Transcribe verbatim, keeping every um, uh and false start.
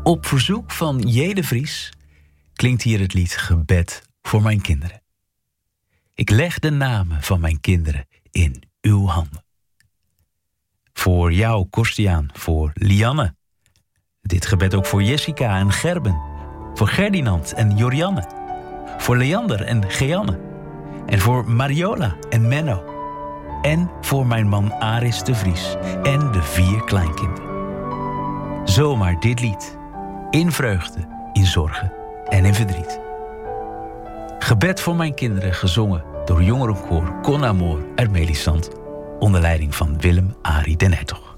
Op verzoek van J. de Vries klinkt hier het lied Gebed voor mijn kinderen. Ik leg de namen van mijn kinderen in uw handen. Voor jou, Kostiaan, voor Lianne. Dit gebed ook voor Jessica en Gerben. Voor Gerdinand en Jorianne. Voor Leander en Geanne. En voor Mariola en Menno. En voor mijn man Aris de Vries en de vier kleinkinderen. Zomaar dit lied. In vreugde, in zorgen en in verdriet. Gebed voor mijn kinderen, gezongen door jongerenkoor Con Amor uit Melisande, onder leiding van Willem Arie den Hertog.